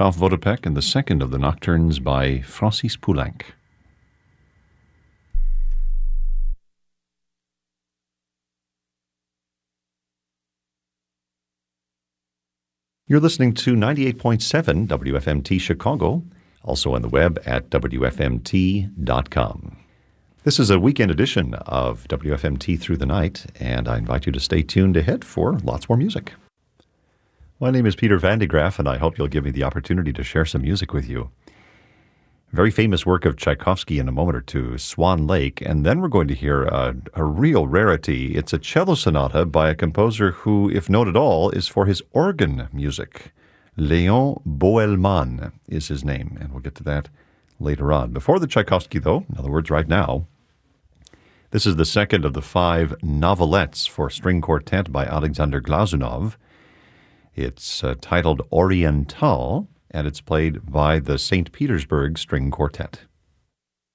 Ralph Vodopek and the second of the nocturnes by Francis Poulenc. You're listening to 98.7 WFMT Chicago, also on the web at WFMT.com. This is a weekend edition of WFMT Through the Night, and I invite you to stay tuned ahead for lots more music. My name is Peter Van de Graaff, and I hope you'll give me the opportunity to share some music with you. Very famous work of Tchaikovsky in a moment or two, Swan Lake, and then we're going to hear a real rarity. It's a cello sonata by a composer who, if known at all, is for his organ music. Léon Boëlmann is his name, and we'll get to that later on. Before the Tchaikovsky, though, in other words, right now, this is the second of the 5 novelettes for string quartet by Alexander Glazunov. It's titled Oriental, and it's played by the St. Petersburg String Quartet.